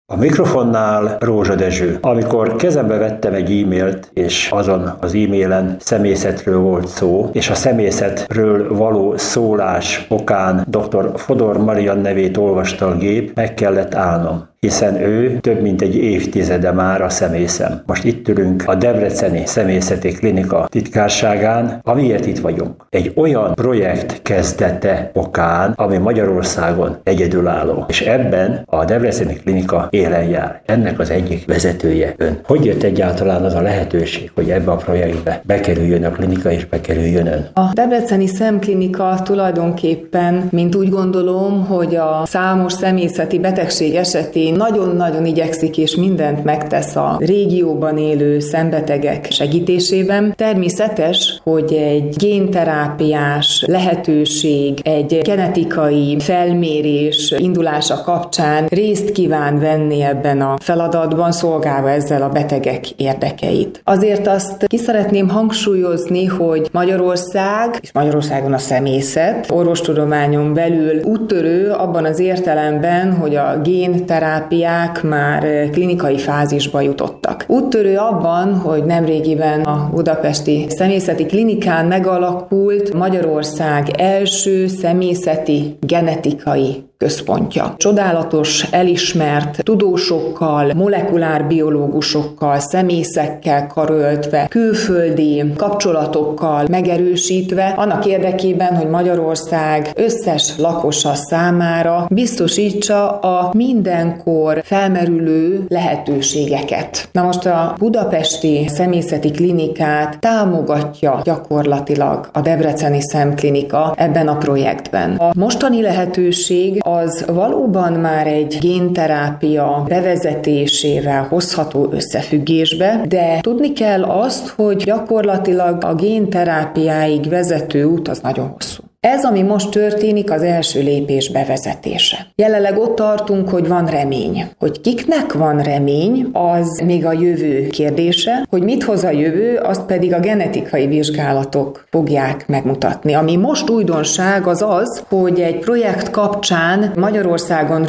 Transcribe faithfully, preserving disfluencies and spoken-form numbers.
A mikrofonnál Rózsa Dezső. Amikor kezembe vettem egy e-mailt, és azon az e-mailen szemészetről volt szó, és a szemészetről való szólás okán dr. Fodor Marian nevét olvasta a gép, meg kellett állnom, hiszen ő több mint egy évtizede már a szemészem. Most itt ülünk a Debreceni Szemészeti Klinika titkárságán, amiért itt vagyunk. Egy olyan projekt kezdete okán, ami Magyarországon egyedülálló, és ebben a Debreceni Klinika élen jár. Ennek az egyik vezetője ön. Hogy jött egyáltalán az a lehetőség, hogy ebbe a projektbe bekerüljön a klinika és bekerüljön ön? A Debreceni Szemklinika tulajdonképpen, mint úgy gondolom, hogy a számos szemészeti betegség esetén nagyon-nagyon igyekszik és mindent megtesz a régióban élő szembetegek segítésében. Természetes, hogy egy génterápiás lehetőség, egy genetikai felmérés indulása kapcsán részt kíván venni ebben a feladatban, szolgálva ezzel a betegek érdekeit. Azért azt ki szeretném hangsúlyozni, hogy Magyarország, és Magyarországon a szemészet, orvostudományon belül úttörő abban az értelemben, hogy a génterápiák már klinikai fázisba jutottak. Úttörő abban, hogy nemrégiben a Budapesti Szemészeti Klinikán megalakult Magyarország első szemészeti genetikai központja. Csodálatos, elismert tudósokkal, molekulárbiológusokkal, szemészekkel karöltve, külföldi kapcsolatokkal megerősítve, annak érdekében, hogy Magyarország összes lakosa számára biztosítsa a mindenkor felmerülő lehetőségeket. Na most a Budapesti Szemészeti Klinikát támogatja gyakorlatilag a Debreceni Szemklinika ebben a projektben. A mostani lehetőség az valóban már egy génterápia bevezetésével hozható összefüggésbe, de tudni kell azt, hogy gyakorlatilag a génterápiáig vezető út az nagyon hosszú. Ez, ami most történik, az első lépés bevezetése. Jelenleg ott tartunk, hogy van remény. Hogy kiknek van remény, az még a jövő kérdése, hogy mit hoz a jövő, azt pedig a genetikai vizsgálatok fogják megmutatni. Ami most újdonság az az, hogy egy projekt kapcsán Magyarországon